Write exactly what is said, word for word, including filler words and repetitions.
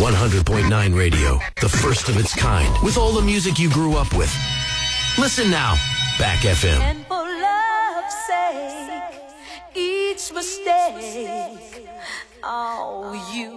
one hundred point nine Radio, the first of its kind, with all the music you grew up with. Listen now, Back F M. And for love's sake, each mistake, oh, you